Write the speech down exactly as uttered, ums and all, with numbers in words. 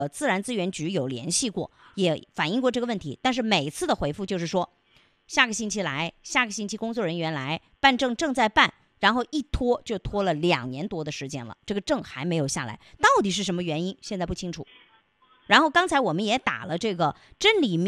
呃自然资源局有联系过，也反映过这个问题，但是每次的回复就是说下个星期来，下个星期工作人员来办证，正在办，然后一拖就拖了两年多的时间了，这个证还没有下来，到底是什么原因现在不清楚。然后刚才我们也打了这个真理